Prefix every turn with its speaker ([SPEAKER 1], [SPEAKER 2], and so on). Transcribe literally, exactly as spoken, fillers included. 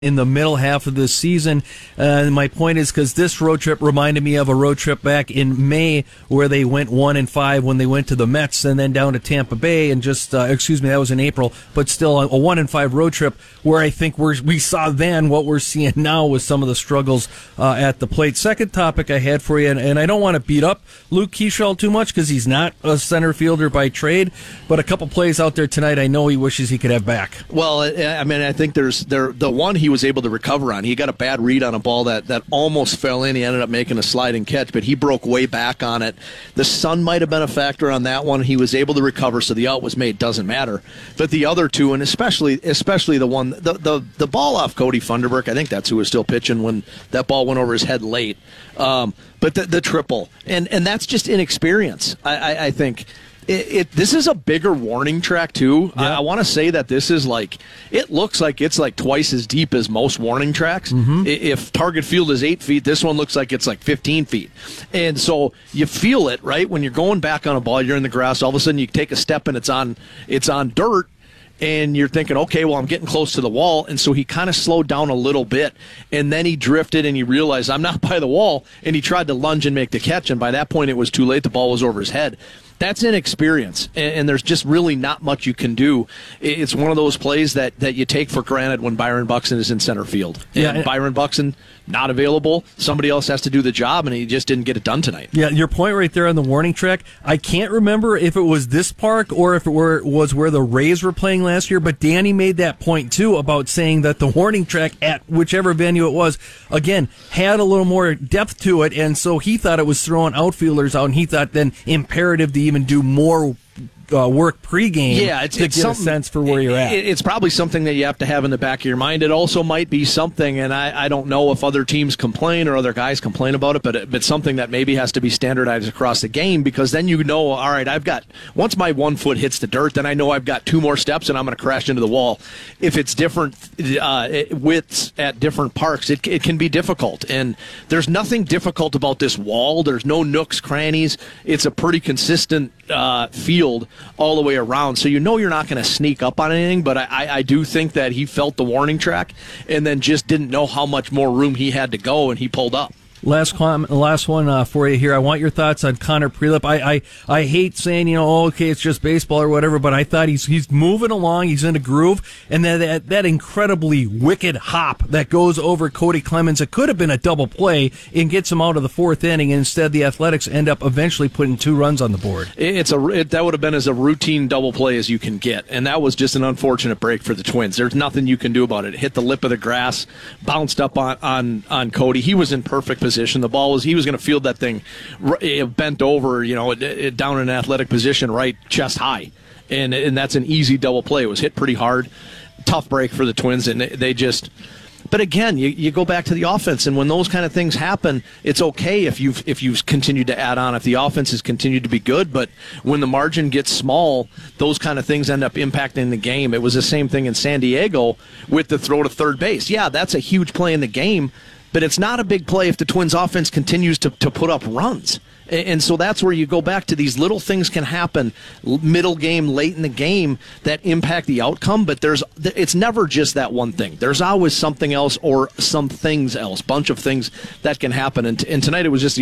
[SPEAKER 1] in the middle half of this season. Uh, my point is because this road trip reminded me of a road trip back in May where they went one and five when they went to the Mets and then down to Tampa Bay and just, uh, excuse me, that was in April, but still a, a one and five road trip where I think we're, we saw then what we're seeing now with some of the struggles uh, at the plate. Second topic I had for you, and, and I don't want to beat up Luke Keeschall too much because he's not a center fielder by trade, but a couple plays out there tonight I know he wishes he could have back.
[SPEAKER 2] Well, I mean, I think there's there the one he was able to recover on. He got a bad read on a ball that, that almost fell in. He ended up making a sliding catch, but he broke way back on it. The sun might have been a factor on that one. He was able to recover, so the out was made. Doesn't matter. But the other two, and especially especially the one, the the, the ball off Cody Funderburk, I think that's who was still pitching when that ball went over his head late. Um, but the, the triple, and, and that's just inexperience, I, I, I think. It, it this is a bigger warning track too. Yeah. I, I want to say that this is like it looks like it's like twice as deep as most warning tracks. Mm-hmm. If target field is eight feet, this one looks like it's like fifteen feet, and so you feel it right when you're going back on a ball. You're in the grass. All of a sudden, you take a step and it's on it's on dirt. And you're thinking, okay, well, I'm getting close to the wall. And so he kind of slowed down a little bit. And then he drifted and he realized, I'm not by the wall. And he tried to lunge and make the catch. And by that point, it was too late. The ball was over his head. That's inexperience. And, and there's just really not much you can do. It's one of those plays that, that you take for granted when Byron Buxton is in center field. And yeah, Byron Buxton, not available. Somebody else has to do the job, and he just didn't get it done tonight.
[SPEAKER 1] Yeah, your point right there on the warning track, I can't remember if it was this park or if it were, was where the Rays were playing last year, but Danny made that point, too, about saying that the warning track at whichever venue it was, again, had a little more depth to it, and so he thought it was throwing outfielders out, and he thought then imperative to even do more Uh, work pregame
[SPEAKER 2] yeah, it's,
[SPEAKER 1] to
[SPEAKER 2] it's
[SPEAKER 1] get a sense for where you're at.
[SPEAKER 2] It, it's probably something that you have to have in the back of your mind. It also might be something, and I, I don't know if other teams complain or other guys complain about it, but it, it's something that maybe has to be standardized across the game because then you know, all right, I've got, once my one foot hits the dirt, then I know I've got two more steps and I'm going to crash into the wall. If it's different uh, widths at different parks, it, it can be difficult. And there's nothing difficult about this wall. There's no nooks, crannies. It's a pretty consistent uh, field all the way around, so you know you're not going to sneak up on anything, but I, I do think that he felt the warning track and then just didn't know how much more room he had to go, and he pulled up.
[SPEAKER 1] Last comment, last one uh, for you here. I want your thoughts on Connor Prelip. I, I, I hate saying, you know, oh, okay, it's just baseball or whatever, but I thought he's he's moving along, he's in a groove, and then that, that incredibly wicked hop that goes over Cody Clemens, it could have been a double play and gets him out of the fourth inning, and instead the Athletics end up eventually putting two runs on the board.
[SPEAKER 2] It's a it, that would have been as a routine double play as you can get, and that was just an unfortunate break for the Twins. There's nothing you can do about it. It hit the lip of the grass, bounced up on on, on Cody. He was in perfect position. The ball was, he was going to field that thing bent over, you know, down in an athletic position, right chest high. And and that's an easy double play. It was hit pretty hard. Tough break for the Twins, and they just. But again, you, you go back to the offense, and when those kind of things happen, it's okay if you've if you've continued to add on, if the offense has continued to be good. But when the margin gets small, those kind of things end up impacting the game. It was the same thing in San Diego with the throw to third base. Yeah, that's a huge play in the game. But it's not a big play if the Twins' offense continues to, to put up runs. And so that's where you go back to these little things can happen middle game, late in the game that impact the outcome. But there's it's never just that one thing. There's always something else or some things else, bunch of things that can happen. And, and tonight it was just the